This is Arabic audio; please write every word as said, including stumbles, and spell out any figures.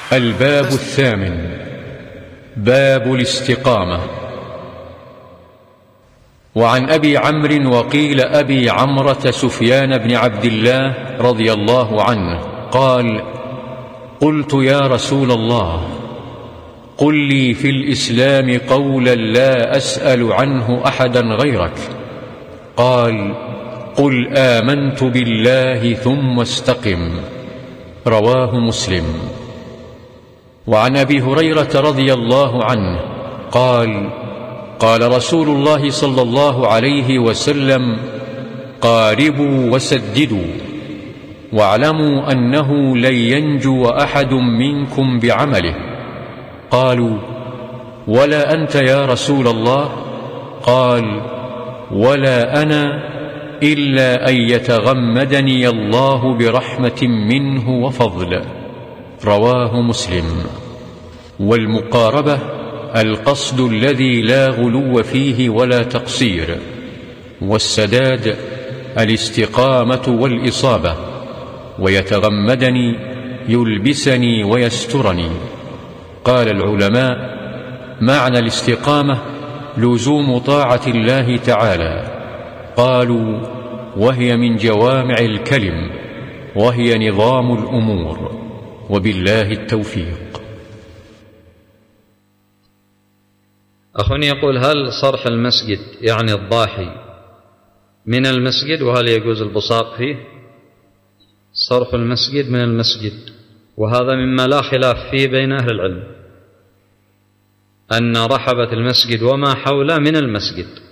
الباب الثامن: باب الاستقامة. وعن أبي عمرو وقيل أبي عمرة سفيان بن عبد الله رضي الله عنه قال: قلت يا رسول الله، قل لي في الإسلام قولا لا أسأل عنه أحدا غيرك. قال: قل آمنت بالله ثم استقم. رواه مسلم. وعن أبي هريرة رضي الله عنه قال: قال رسول الله صلى الله عليه وسلم: قاربوا وسددوا، واعلموا أنه لن ينجو أحد منكم بعمله. قالوا: ولا أنت يا رسول الله؟ قال: ولا أنا إلا أن يتغمدني الله برحمة منه وفضل. رواه مسلم. والمقاربة القصد الذي لا غلو فيه ولا تقصير، والسداد الاستقامة والإصابة. ويتغمدني يلبسني ويسترني. قال العلماء: معنى الاستقامة لزوم طاعة الله تعالى. قالوا: وهي من جوامع الكلم، وهي نظام الأمور. وبالله التوفيق. أخونا يقول: هل صرح المسجد يعني الضاحي من المسجد، وهل يجوز البصاق فيه؟ صرح المسجد من المسجد، وهذا مما لا خلاف فيه بين أهل العلم، أن رحبة المسجد وما حوله من المسجد.